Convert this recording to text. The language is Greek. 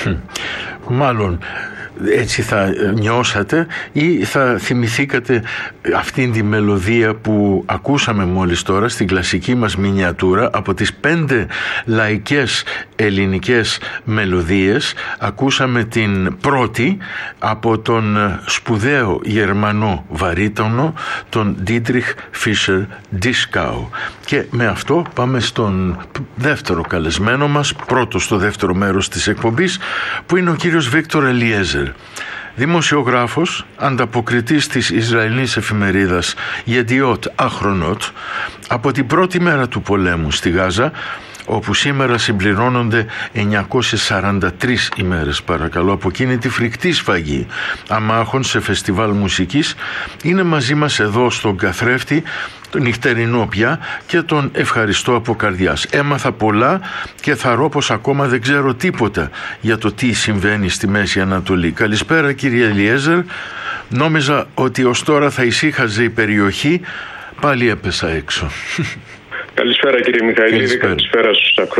Μάλλον έτσι θα νιώσατε ή θα θυμηθήκατε αυτήν τη μελωδία που ακούσαμε μόλις τώρα στην κλασική μας μινιατούρα. Από τις 5 λαϊκές ελληνικές μελωδίες ακούσαμε την πρώτη από τον σπουδαίο Γερμανό βαρύτονο, τον Dietrich Fischer-Dieskau. Και με αυτό πάμε στον δεύτερο καλεσμένο μας, πρώτο στο δεύτερο μέρος της εκπομπής, που είναι ο κύριος Βίκτορ Ελιέζερ, δημοσιογράφος, ανταποκριτής της Ισραηλινής εφημερίδας Yediot Ahronot, από την πρώτη μέρα του πολέμου στη Γάζα, όπου σήμερα συμπληρώνονται 943 ημέρες, παρακαλώ, από εκείνη τη φρικτή σφαγή αμάχων σε φεστιβάλ μουσικής. Είναι μαζί μας εδώ στον καθρέφτη, τον νυχτερινό πια, και τον ευχαριστώ από καρδιάς. Έμαθα πολλά και θαρώ πως ακόμα δεν ξέρω τίποτα για το τι συμβαίνει στη Μέση Ανατολή. Καλησπέρα κύριε Ελιέζερ. Νόμιζα ότι ως τώρα θα ησύχαζε η περιοχή, πάλι έπεσα έξω. Καλησπέρα κύριε Μιχαηλίδη, καλησπέρα στους ακροατές.